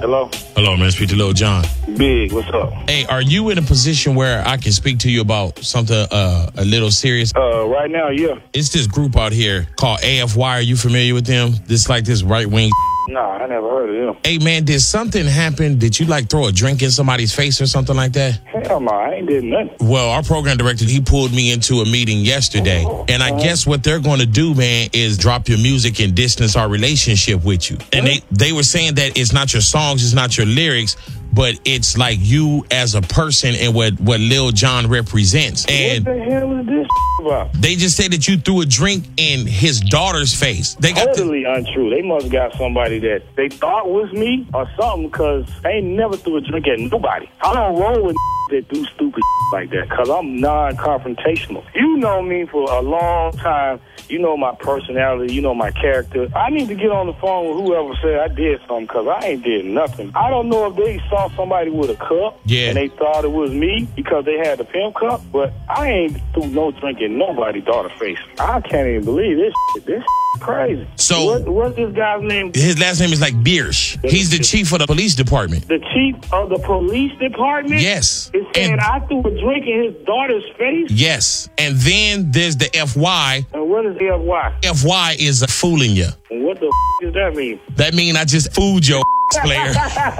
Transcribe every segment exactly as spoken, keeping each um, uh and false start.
Hello? Hello, man. Speak to Lil Jon. Big, what's up? Hey, are you in a position where I can speak to you about something uh, a little serious? Uh, right now, yeah. It's this group out here called A F Y. Are you familiar with them? This like this right-wing. Nah, I never heard of them. Hey, man, did something happen? Did you, like, throw a drink in somebody's face or something like that? Hell no, I ain't did nothing. Well, our program director, he pulled me into a meeting yesterday, and I guess what they're going to do, man, is drop your music and distance our relationship with you. And they, they were saying that it's not your songs, it's not your lyrics, but it's like you as a person and what, what Lil Jon represents. And what the hell is this about? they just said that you threw a drink in his daughter's face. They got Totally the- untrue. They must got somebody that they thought was me or something, because they ain't never threw a drink at nobody. I don't roll with that do stupid like that, because I'm non-confrontational. You know me for a long time. You know my personality. You know my character. I need to get on the phone with whoever said I did something, because I ain't did nothing. I don't know if they saw somebody with a cup Yeah. and they thought it was me because they had the pimp cup, but I ain't threw no drink in nobody's daughter's face. I can't even believe this shit. This shit crazy. So- what, what's this guy's name? His last name is like Biersch. He's the chief of the police department. The chief of the police department? Yes. Is saying And- I threw a drink in his daughter's face? Yes. And then there's the F Y. And what is F Y? F Y is a fooling you. And what the f- does that mean? That mean I just fooled your player.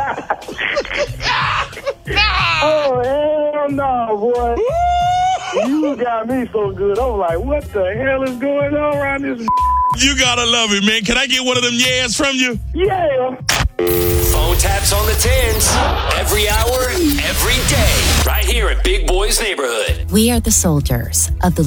Oh, hell no, boy. You got me so good. I'm like, what the hell is going on around this? You gotta love it, man. Can I get one of them yes from you? Yeah. Phone taps on the tens. Every hour, every day. Right here at Big Boy's Neighborhood. We are the soldiers of the